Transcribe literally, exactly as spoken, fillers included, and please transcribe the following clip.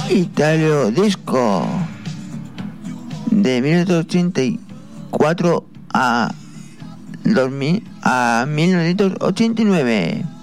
Italio Disco de mil novecientos ochenta y cuatro a dos mil a mil novecientos ochenta y nueve.